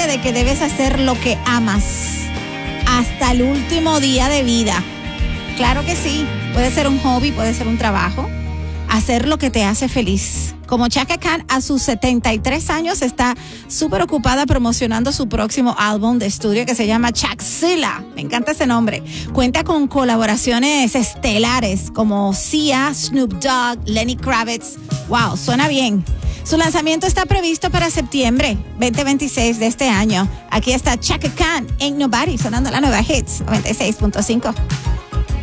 consciente de que debes hacer lo que amas hasta el último día de vida. Claro que sí, puede ser un hobby, puede ser un trabajo, hacer lo que te hace feliz. Como Chaka Khan a sus 73 años está súper ocupada promocionando su próximo álbum de estudio que se llama Chakzilla. Me encanta ese nombre. Cuenta con colaboraciones estelares como Sia, Snoop Dogg, Lenny Kravitz. Wow, suena bien. Su lanzamiento está previsto para septiembre 2026 de este año. Aquí está Chaka Khan, Ain't Nobody, sonando la nueva Hits 96.5.